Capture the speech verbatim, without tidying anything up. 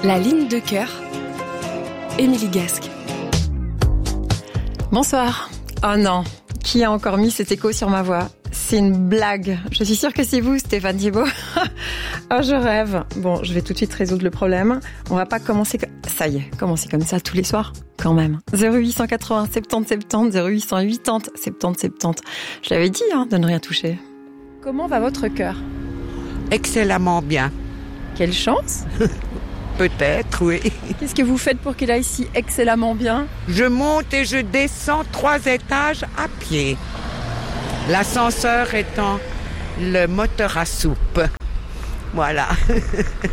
La ligne de cœur, Émilie Gasque. Bonsoir. Oh non, qui a encore mis cet écho sur ma voix ? C'est une blague. Je suis sûre que c'est vous, Stéphane Thibault. Oh, je rêve. Bon, je vais tout de suite résoudre le problème. On va pas commencer comme... Ça y est, commencer comme ça tous les soirs, quand même. zéro huit cent quatre-vingts soixante-dix soixante-dix, zéro huit cent quatre-vingts soixante-dix soixante-dix. Je l'avais dit, hein, de ne rien toucher. Comment va votre cœur ? Excellemment bien. Quelle chance ? Peut-être, oui. Qu'est-ce que vous faites pour qu'il aille si excellemment bien ? Je monte et je descends trois étages à pied. L'ascenseur étant le moteur à soupe. Voilà.